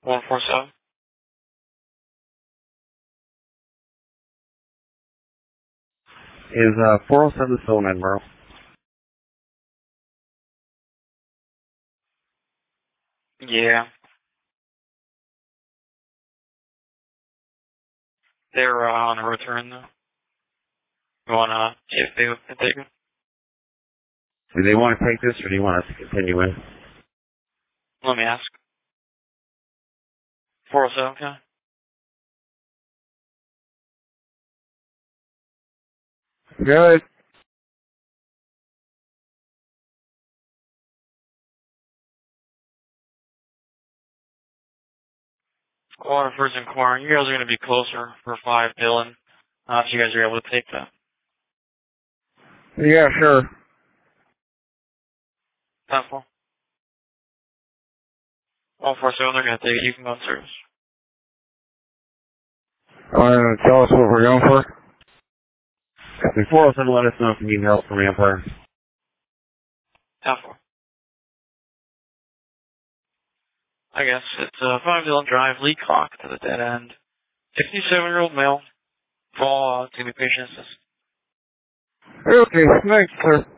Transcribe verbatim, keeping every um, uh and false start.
one four seven. Is uh, four oh seven still in Edinburgh? Yeah. They're uh, on a return, though. You want to see if they would take it? Do they want to take this, or do you want us to continue in? Let me ask. four oh seven, okay? Good. Quarter first and quarter. You guys are going to be closer for five, Dylan. Uh, if you guys are able to take that. Yeah, sure. ten four. one four seven, they're going to take it. You can go in service. Want to tell us what we're going for? four oh seven, let us know if you need help from Empire. ten four. I guess it's uh, five Dylan Drive, Lee Clock to the dead end. sixty-seven-year-old male. Fall uh, to be patient assist. Okay, thanks, sir.